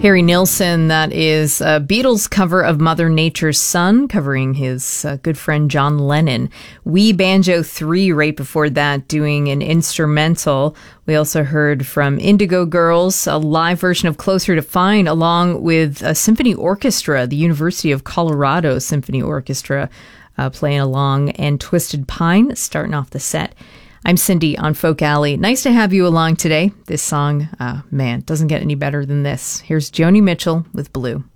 Harry Nilsson, that is a Beatles cover of Mother Nature's Son, covering his good friend John Lennon. We Banjo 3 right before that, doing an instrumental. We also heard from Indigo Girls, a live version of Closer to Fine, along with a symphony orchestra, the University of Colorado Symphony Orchestra, playing along, and Twisted Pine starting off the set. I'm Cindy on Folk Alley. Nice to have you along today. This song, man, doesn't get any better than this. Here's Joni Mitchell with Blue.